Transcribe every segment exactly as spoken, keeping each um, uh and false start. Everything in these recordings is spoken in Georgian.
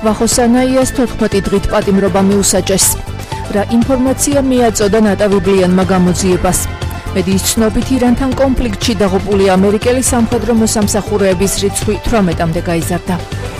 ვახოსანაიას თოთხმეტი დღით პატიმრობა მიუსაჯეს. რა ინფორმაცია მიაწოდა ნატა ვიბლიანმა გამოძიებას. მედიის ცნობით ირანთან კონფლიქტში დაღუპული ამერიკელი სამხედრო მოსამსახურეების რიცხვი თვრამეტამდე გაიზარდა.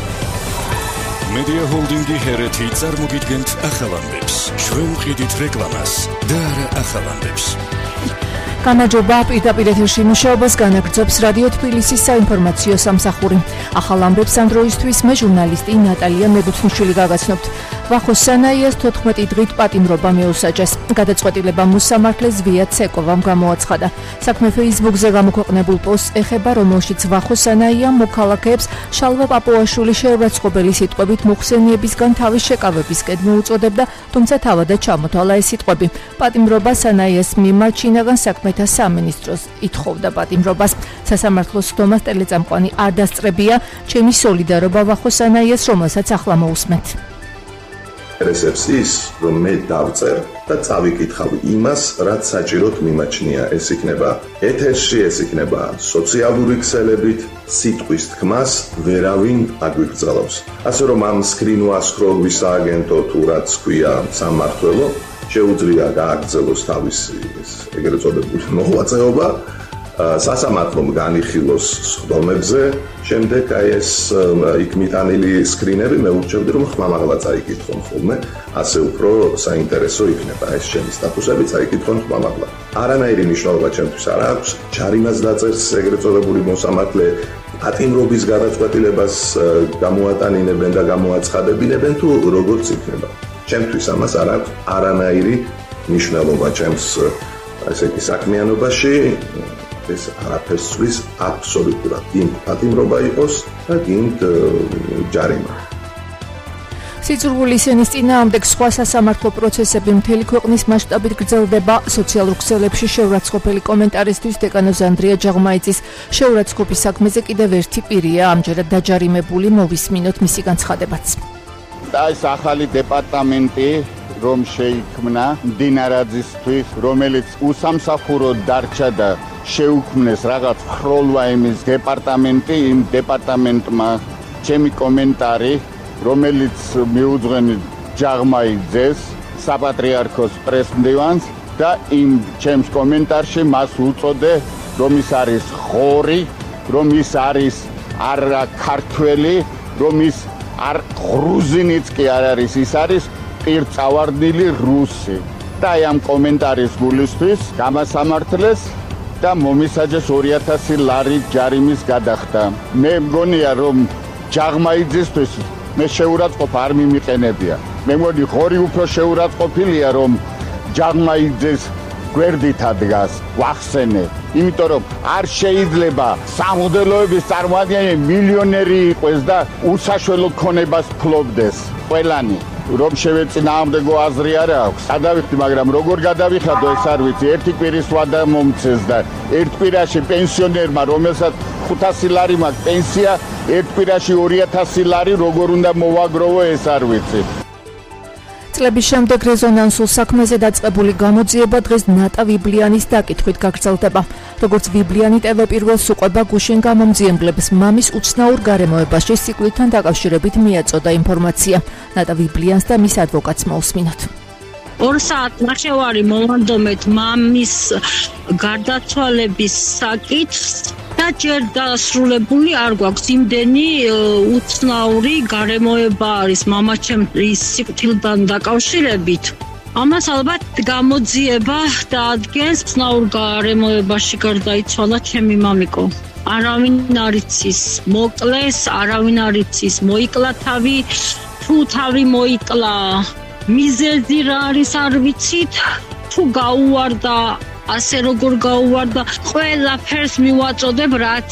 Media Holding-ი ჰერეთი წარმოგიდგენთ ახალამდებს. ჩვენ ვყიდით რეკლამას და არა ახალამდებს. გამარჯობა, პირდაპირ ეთერში მუშაობას განაგრძობს რადიო თბილისის საინფორმაციო სამსახური. ახალ ამბებს ამ დროისთვის მე ჟურნალისტი ნატალია მეგუთმიშვილი გაგაცნობთ. ვახოსანაიას თოთხმეტი დღით პატიმრობა მიუსაჯეს. გადაწყვეტილება მოსამართლეს ვია ცეკოვამ გამოაცხადა. საქმე Facebook-ზე გამოქვეყნებულ პოსტს ეხება, რომელშიც ვახოსანაია მოქალაქეებს შალვა პაპუაშვილი შეურაცხყოფელი სიტყვებით მოხსენიებისგან თავის შეკავებისკენ მოუწოდებდა, თუმცა თავადაც ჩამოთვალა ეს სიტყვები. პატიმრობა სანაიას მიმართ შინაგან საქმეთა სამინისტროს ითხოვდა პატიმრობას. სასამართლოს თომას ტელეწამყვანი არ დასწრებია, ჩემი სოლიდარობა ვახოსანაიას, რომელსაც ახლა მოусმენთ. რესეპს ის, რომ მე დავწერ და წავიკითხავ იმას, რაც საჭიროდ მიმაჩნია. ეს იქნება ეთერში, ეს იქნება სოციალური ქსელებით, სიტყვის თქმას ვერავინ აგვიგრძელავს. ასე რომ ამ სკრინვასკროლვის სააგენტო თუ რაც ქვია სამმართველო შეუძლია გააგრძელოს თავისი ეგრეთ წოდებული მოღვაწეობა, სასამართლომ განიხილოს სხდომებზე, შემდეგ აი ეს იქ მიტანილი სკრინები მე ურჩევდი რომ ხმამაღლა წაიკითხონ ხოლმე, ასე უფრო საინტერესო იქნება ეს ჩემი სტატუსები წაიკითხონ ხმამაღლა. არანაირი მნიშვნელობა ჩემთვის არ აქვს, ჯარიმას დაწერს ეგრეთ წოდებული მოსამართლე პატიმრობის გადაწყვეტილებას გამოატანინებენ და გამოაცხადებინებენ თუ როგორც იქნება. ჩემთვის ამას არ აქვს არანაირი მნიშვნელობა ჩემს ესე იგი საქმიანობაში. ეს არაფერს ცვლის აბსოლუტურად. გინდ პატიმრობა იყოს და გინდ ჯარიმა. სიძულვილის ენის წინააღმდეგ სხვა სასამართლო პროცესები მთელი ქვეყნის მასშტაბით გრძელდება. სოციალურ ქსელებში შეურაცხყოფელი კომენტარისტის დეკანოზ ანდრია ჯაღმაიძის შეურაცხყოფის საქმეზე კიდევ ერთი პირია ამჯერად დაჯარიმებული, მოვისმინოთ მისი განცხადებაც. და ეს ახალი დეპარტამენტი რომ შეიქმნა მდინარაძისთვის, რომელიც უსამსახუროდ დარჩა და შეუქმნეს რაღაც ხროლვა იმის დეპარტამენტი, იმ დეპარტამენტმა ჩემი კომენტარი, რომელიც მიუძღვენი ჯაღმაიძეს, საპატრიარქოს პრესმდივანს და იმ ჩემს კომენტარში მას უწოდე, რომ ის არის ღორი, რომ ის არის არა ქართველი, რომ ის არ გრუზინიც კი არ არის, ის არის პირწავარდნილი რუსი. და აი ამ კომენტარის გულისთვის გამასამართლეს და მომისაჯეს ორი ათასი ლარი ჯარიმის გადახდა. მე მგონია რომ ჯაღმაიძისთვის მე შეურაცხყოფა არ მიმიყენებია. მე მგონი ღორი უფრო შეურაცხყოფილია რომ ჯაღმაიძეს გვერდით ადგას ვახსენე. იმიტომ რომ არ შეიძლება სამღვდელოების წარმოადგენელი მილიონერი იყოს და უსაშველო ქონებას ფლობდეს ყველანი. რომ შევეწინააღმდეგო აზრი არ აქვს. გადავიხდი, მაგრამ როგორ გადავიხადო ეს არ ვიცი. ერთი კვირის ვადა მომცეს და ერთ კვირაში პენსიონერმა, რომელსაც ხუთასი ლარი მაქვს პენსია, ერთ კვირაში ორი ათასი ლარი როგორ უნდა მოვაგროვო ეს არ ვიცი. წლების შემდეგ რეზონანსულ საქმეზე დაწყებული გამოძიება დღეს ნატა ვიბლიანის დაკითხვით გაგრძელდება. როგორც ვიბლიანი ტევ პირველს უყვება გუშინ გამომძიებლებს მამის უცნაურ გარემოებაში სიკვდილთან დაკავშირებით მიაწოდა ინფორმაცია. ნატა ვიბლიანს და მის ადვოკატს მოусმინოთ. ორ საათი ნახევარი მოვანდომეთ მამის გარდაცვალების საკითხს და ჯერ დასრულებული არ გვაქვს. იმდენი უცნაური გარემოება არის მამაჩემის სიკვდილთან დაკავშირებით. ამას ალბათ გამოძიება დაადგენს. უცნაურ გარემოებაში გარდაიცვალა ჩემი მამიკო. არავინ არ იცის მოკლეს, არავინ არ იცის მოიკლა თავი, თუ თავი მოიკლა მიზეზი რა არის არ ვიცით, თუ გაუვარდა ასე როგორ გაუვარდა, ყველაფერს მივაწოდებ რაც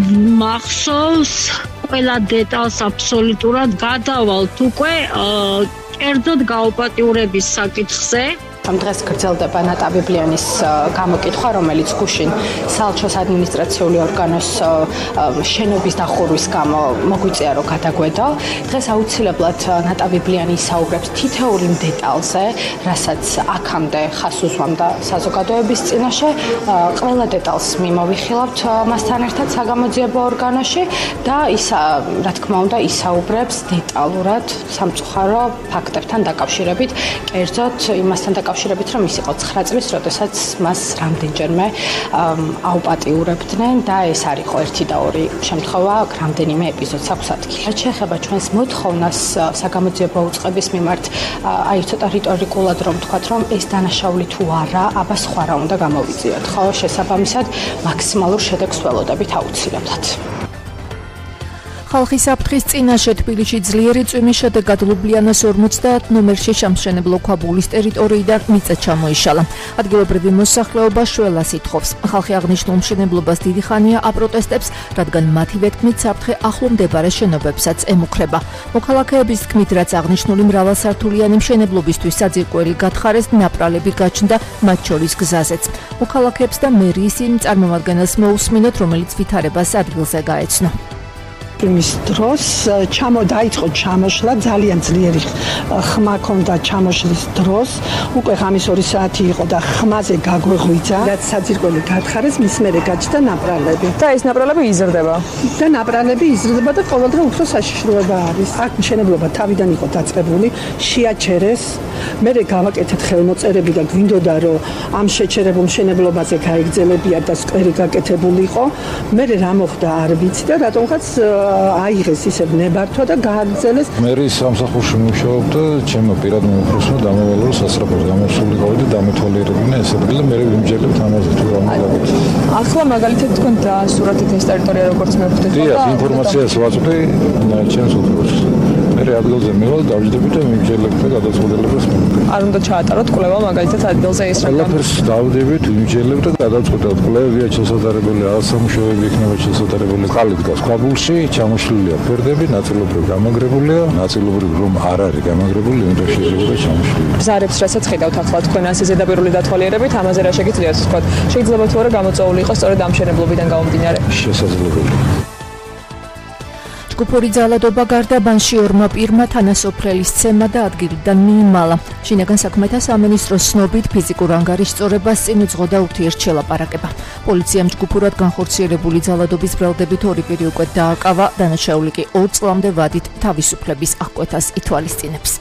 მახსოვს, ყველა დეტალს აბსოლუტურად გადავალთ უკვე კერძოდ გაუპატიურების საკითხზე. დღეს გრძელდება ნატაბიბლიანის გამოკითხვა, რომელიც გუშინ საელჩოს ადმინისტრაციული ორგანოს შენობის დახურვის გამო მოგვიწია, რომ გადაგვედო. დღეს აუცილებლად ნატაბიბლიანი ისაუბრებს თითოეულ დეტალზე, რასაც აქამდე ხას უზვამდა საზოგადოების წინაშე. ყველა დეტალს მიმოვიხილავთ მასთან ერთად საგამოძიებო ორგანოში და ის, რა თქმა უნდა, ისაუბრებს დეტალურად სამწუხარო ფაქტებთან დაკავშირებით, კერძოდ იმასთან დაკავშირებით, რომ ის იყო ცხრა წლის, როდესაც მას რამდენჯერმე აუპატიურებდნენ და ეს არ იყო ერთი და ორი შემთხვევა, რამდენიმე ეპიზოდს აქვს ადგილი. რაც შეეხება ჩვენს მოთხოვნას საგამოძიებო უწყების მიმართ, აი ცოტა რიტორიკულად რომ ვთქვათ, რომ ეს დანაშაული თუ არა, აბა სხვა რა უნდა გამოვიძიოთ, ხო? შესაბამისად, მაქსიმალურ შედეგს ველოდებით აუცილებლად. ხალხის საფრთხის წინაშე თბილისში ძლიერი წვიმის შედეგად ლუბლიანას ორმოცდაათ ნომერში სამშენებლო ქვაბულის ტერიტორიიდან მიწა ჩამოიშალა. ადგილობრივი მოსახლეობა შველას ითხოვს. ხალხი აღნიშნულ მშენებლობას დიდი ხანია აპროტესტებს, რადგან მათი ვეთქმით საფრთხე ახლო მდებარე შენობებსაც ემუქრება. მოქალაქეების თქმით, რაც აღნიშნული მრავალსართულიანი მშენებლობისთვის საძირკველი გათხარეს, ნაპრალები გაჩნდა მათ შორის გზაზეც. მოქალაქეებს და მერიის იმ წარმომადგენელს მოусმინოთ, რომელიც ვითარებას ადგილზე გაეცნო. იმის დროს ჩამო დაიწყო ჩამოშლა, ძალიან ძლიერი ხმა ქონდა ჩამოშლის დროს, უკვე ღამის ორი საათი იყო და ხმაზე გაგვეღვიძა, რაც საძირკველი გათხარეს, მის მერე გაჩნდა ნაპრალები. და ეს ნაპრალები იზრდება. და ნაპრალები იზრდება და ყოველდღე უფრო საშიშროება არის. აქ მშენებლობა თავიდან იყო დაწყებული, შეაჩერეს, მერე გავაკეთეთ ხელმოწერები და გვინდოდა რომ ამ შეჩერებულ მშენებლობაზე გაიგრძელებიათ და სკვერი გაკეთებული იყო. მერე რა მოხდა არ ვიცი და რატომღაც აიღეს ისევ ნებართვა და გააგრძელეს. მერი სამსახურში მუშაობდა, ჩემო პირად მომხროსნო დამავალო სასწრაფოს გამოსულიყავი და დამეთვალიერებინა ეს ადგილი და მე ვიმჯერებთ ამაზე თუ რა მოგაკეთე. ახლა მაგალითად თქვენ დაასურათეთ ეს ტერიტორია როგორც მე ვხვდით. დიახ, ინფორმაციას ვაწვდი ჩემს უფროსს. მე ადგილზე მივალ დავждები და ვიმჯერებთ და გადაწყვეტილებას მივიღებ. არ უნდა ჩაატაროთ კვლევა მაგალითად ადგილზე ის რა. ყველაფერს დავდებით, ვიმჯერებთ და გადაწყვეტილებ. კვლევებია შესაძლებელი, რაღაცამუშავეები იქნება შესაძლებელი. წყალი დგას ქვაბულში, ჩამოშლილია ფერდები, ნაწილობრივ გამაგრებულია, ნაწილობრივ რომ არ არის გამაგრებული, იმიტომ შეიძლება ჩამოშლილი. ბზარებს რასაც ხედავთ ახლა თქვენ ასე ზედაპირული დათვალიერებით, ამაზე რა შეგიძლიათ თქვათ? შეიძლება თუ არა გამოწვეული იყოს სწორედ ამ მშენებლობიდან გამომდინარე? შესაძლებელი. ჯგუფური ძალადობა გარდაბანში ორმა პირმა თანასოფლელის ცემა და ადგილიდან მიიმალა. შინაგან საქმეთა სამინისტროს ცნობით ფიზიკურ ანგარიშწორებას წინ უძღოდა ურთიერთშელაპარაკება. პოლიციამ ჯგუფურად განხორციელებული ძალადობის ბრალდებით ორი პირი უკვე დააკავა, დანაშაული კი ორ წლამდე ვადით თავისუფლების აღკვეთას ითვალისწინებს.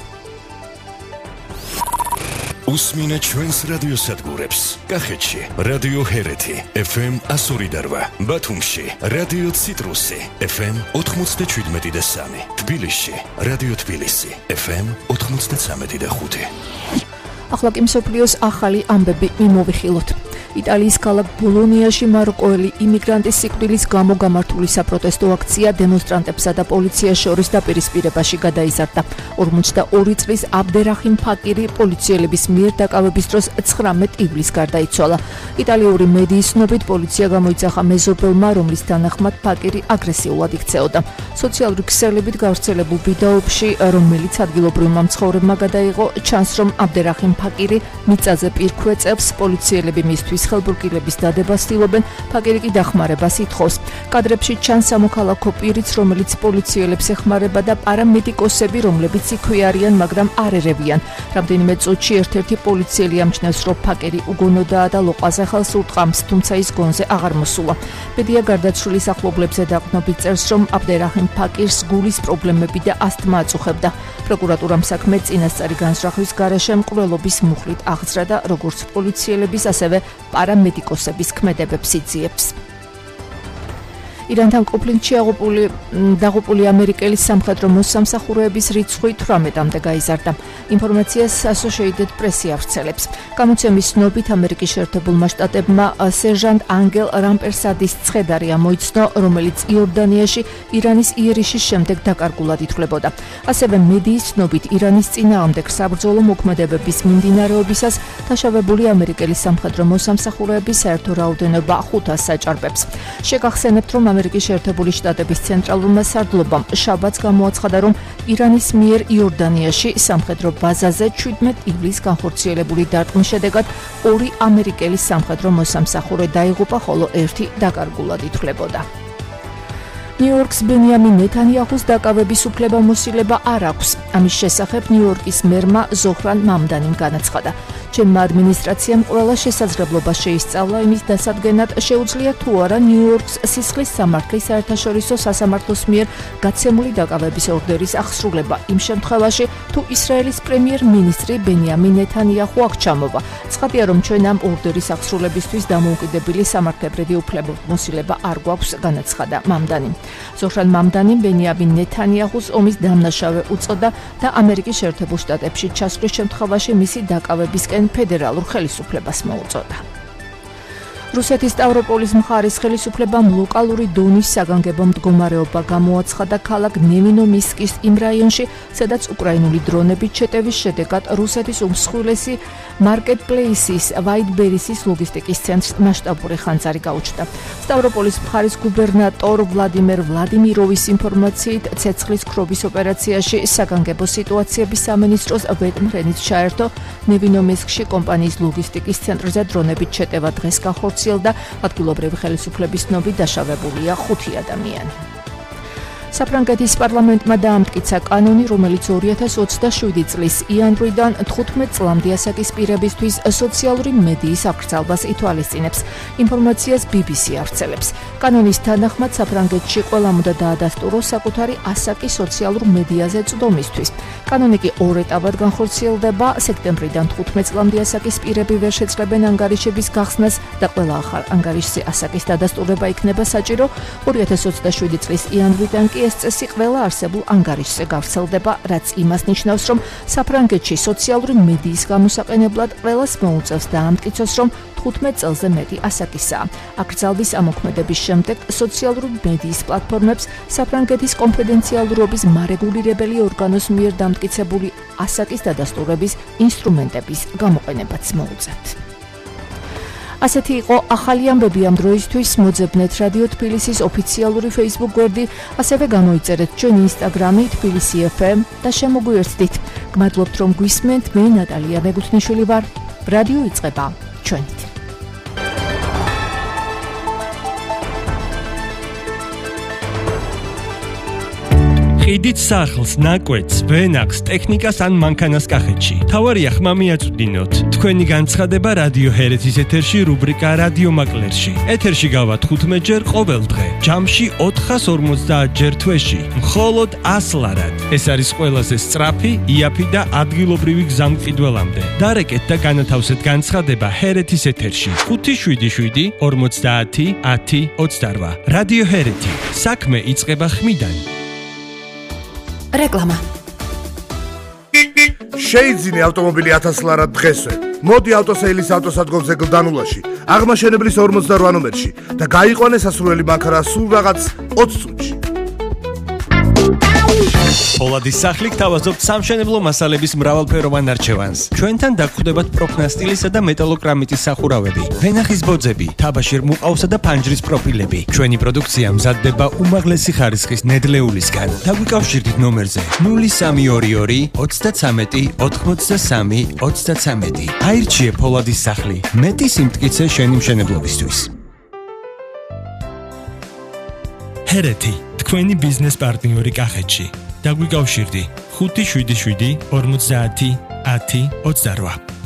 უსმინე ჩვენს რადიოსადგურებს. კახეთში რადიო ჰერეთი ეფ ემ ასორი და რვა, ბათუმში რადიო ციტრუსი ეფ ემ ოთხმოცდაშვიდმეტი და სამი, თბილისში რადიო თბილისი ეფ ემ ოთხმოცდაცამეტი და ხუთი. ახლა კი მსოფლიოს ახალი ამბები მიმოვიხილოთ. იტალიის ქალაქ ბოლონიაში მაროკოელი იმიგრანტის სიკვდილის გამო გამართული საპროტესტო აქცია დემონსტრანტებსა და პოლიციას შორის დაპირისპირებაში გადაიზარდა. ორმოცდაორი წლის აბდერაჰიმ ფაკირი პოლიციელების მიერ დაკავების დროს ცხრამეტ ივლისს გარდაიცვალა. იტალიური მედიის ცნობით პოლიცია გამოიძახა მეზობელმა, რომლის თანახმად ფაკირი აგრესიულად იქცეოდა. სოციალური ქსელებით გავრცელებულ ვიდეოებში, რომელიც ადგილობრივმა მცხოვრებმა გადაიღო, ჩანს, რომ აბდერაჰიმ ფაკირი მიწაზე პირქვე წევს, პოლიციელები მისთვის ხელბურკილების დადებას ცდილობენ, ფაკირი კი დახმარებას ითხოვს. კადრებში ჩანს სამოქალაქო პირიც, რომელიც პოლიციელებს ეხმარება და პარამედიკოსები, რომლებიც იქვე არიან, მაგრამ არ ერევიან. რამდენიმე წუთში ერთ-ერთი პოლიციელი ამჩნევს, რომ ფაკირი უგონოდაა და ლოყაზე ხელს ურტყამს, თუმცა ის გონზე აღარ მოსულა. მედია გარდაცვლილის ახლობლებზე დაყრდნობით წერს, რომ აბდერაჰიმ ფაკირს გულის პრობლემები და ასთმა აწუხებდა. პროკურატურამ საქმე წინასწარი განსწრახვის გარეშე მკვლელობის მუხლით აღძრა და როგორც პოლიციელების, ასევე პარამედიკოსების ქმედებებს იძიებს. ირანთან კონფლიქტში აღუპული დაღუპული ამერიკელის სამხედრო მოსამსახურეების რიცხვი თვრამეტამდე გაიზარდა. ინფორმაციას Associated Press ავრცელებს. გამოცემის ცნობით ამერიკის შეერთებულმა შტატებმა სერჟანტ ანგელ რამპერსადის ცხედარი ამოიცნო, რომელიც იორდანიაში ირანის იერიშის შემდეგ დაკარგულად ითვლებოდა. ასევე მედიის ცნობით ირანის წინააღმდეგ საბრძოლო მოქმედებების მიმდინარეობისას დაშავებული ამერიკელის სამხედრო მოსამსახურეების საერთო რაოდენობა ხუთას საჭარბებს. შეგახსენებთ, რომ ამერიკის შეერთებული შტატების ცენტრალურმა სარდლობამ შაბათს გამოაცხადა, რომ ირანის მიერ იორდანიაში სამხედრო ბაზაზე შვიდმეტ ივლისს განხორციელებული დარტყმის შედეგად ორი ამერიკელი სამხედრო მოსამსახურე დაიღუპა, ხოლო ერთი დაკარგულად ითვლებოდა. ნიუ-იორკს ბენიამინ ნეთანიაჰუს დაკავების უფლებამოსილება არ აქვს. ამის შესახებ ნიუ-იორკის მერმა ზოჰრან მამდანიმ განაცხადა. ჩემმა ადმინისტრაციამ ყველა შესაძლებლობა შეისწავლა იმის დასადგენად, შეუძლია თუ არა ნიუ-იორკს სისხლის სამართლის საერთაშორისო სასამართლოს მიერ გაცემული დაკავების ორდერის აღსრულება იმ შემთხვევაში, თუ ისრაელის პრემიერ-მინისტრი ბენიამინ ნეთანიაჰუ აქ ჩამოვა. ცხადია, რომ ჩვენ ამ ორდერის აღსრულებისთვის დამოუკიდებელი სამართლებრივი უფლებამოსილება არ გვაქვს, განაცხადა მამდანიმ. ზოჰრან მამდანიმ ბენიამინ ნეთანიაჰუს ომის დამნაშავე უწოდა და ამერიკის შეერთებულ შტატებში ჩასვლის შემთხვევაში მისი დაკავებისკენ ფედერალურ ხელისუფლებას მოუწოდა. რუსეთის სტავროპოლის მხარის ხელისუფლებამ ლოკალური დონის საგანგებო მდგომარეობა გამოაცხადა ქალაქ ნევინო-მისკის იმ რაიონში, სადაც უკრაინული დრონებით შეტევის შედეგად რუსეთის უმსხვილესი მარკეტპლეისის ვაიტბერისის ლოგისტიკის ცენტრს მასშტაბური ხანძარი გაუჩნდა. სტავროპოლის მხარის გუბერნატორ ვლადიმერ ვლადიმიროვის ინფორმაციით, ცეცხლის ქრობის ოპერაციაში საგანგებო სიტუაციების სამინისტროს ვეტმრენით ჩაერთო ნევინო-მისკში კომპანიის ლოგისტიკის ცენტრზე დრონებით შეტევა დღეს განხორციელდა. ადგილობრივი ხელისუფლების ცნობით დაშავებულია ხუთი ადამიანი. საფრანგეთის პარლამენტმა დაამტკიცა კანონი, რომელიც ორი ათას ოცდაშვიდი წლის იანვრიდან თხუთმეტ წლამდე ასაკის პირებისთვის სოციალური მედიის აკრძალვას ითვალისწინებს. ინფორმაციას ბი ბი სი ავრცელებს. კანონის თანახმად საფრანგეთში ყველამ უნდა დაადასტუროს საკუთარი ასაკი სოციალურ მედიაზე წვდომისთვის. კანონი კი ორ ეტაპად განხორციელდება. სექტემბრიდან თხუთმეტ წლამდე ასაკის პირები ვერ შეძლებენ ანგარიშების გახსნას და ყველა ახალ ანგარიშზე ასაკის დადასტურება იქნება საჭირო. ორი ათას ოცდაშვიდი წლის იანვრიდან კი ეს წესი ყველა არსებულ ანგარიშზე გავრცელდება, რაც იმას ნიშნავს, რომ საფრანგეთში სოციალური მედიის გამოსაყენებლად ყველას მოუწევს დაამტკიცოს, რომ თხუთმეტ წელზე მეტი ასაკისაა. აკრძალვის ამოქმედების შემდეგ სოციალური მედიის პლატფორმებს საფრანგეთის კონფიდენციალურობის მარეგულირებელი ორგანოს მიერ დამტკიცებული ასაკის დადასტურების ინსტრუმენტების გამოყენებაც მოუწევთ. ასეთი იყო ახალი ამბები ამ დროისთვის. მოძებნეთ რადიო თბილისის ოფიციალური Facebook გვერდი, ასევე გამოიწერეთ ჩვენი Instagram-ი თბილისი ეფ ემ და შემოგვიერთდით. გმადლობთ, რომ გვისმენთ. მე ნატალია მეგუთნიშვილი ვარ. რადიო იწყება ჩვენით. ყიდით სახლს, ნაკვეთს, ვენახს, ტექნიკას ან მანქანას კახეთში. თავარია ხმა მიაწვდინოთ. თქვენი განცხადება რადიო ჰერეთის ეთერში რუბრიკა რადიო მაკლერში. ეთერში გავა თხუთმეტ ჯერ ყოველ დღე. ჯამში ოთხას ორმოცდაათ ჯერ თვეში. მხოლოდ ას ლარად. ეს არის ყველაზე სწრაფი, იაფი და ადგილობრივი გზა მყიდველამდე. დარეკეთ და განათავსეთ განცხადება ჰერეთის ეთერში. ხუთი შვიდი შვიდი ორმოცდაათი ათი ოცდარვა. რადიო ჰერეთი. საქმე იწყება ხმიდან. რეკლამა. შეიძინე ავტომობილი ათას ლარად დღესვე. მოდი ავტოსეილის ავტოსადგომზე გლდანულაში, აღმაშენებლის ორმოცდარვა ნომერში და გაიყვანე სასურველი მანქანა სულ რაღაც ოცი წუთში. ფოლადის სახლი გთავაზობთ სამშენებლო მასალების მრავალფეროვან არჩევანს. ჩვენთან დაგხვდებათ პროფნასტილისა და მეტალოკრამიტის სახურავები, ვენახის ბოძები, თაბაშირ მუყავსა და ფანჯრის პროფილები. ჩვენი პროდუქცია მზადდება უმაღლესი ხარისხის ნედლეულისგან. დაგვიკავშირდით ნომერზე ნული სამი ორი ორი ოცდაცამეტი ოთხმოცდასამი ოცდაცამეტი. აირჩიე ფოლადის სახლი. მეტი სიმტკიცე შენი მშენებლობისთვის. ჰერეთი, თქვენი ბიზნეს პარტნიორი კახეთში. დაგვიკავშირდი ხუთი შვიდი შვიდი ორმოცდაათი ათი ოცდარვა.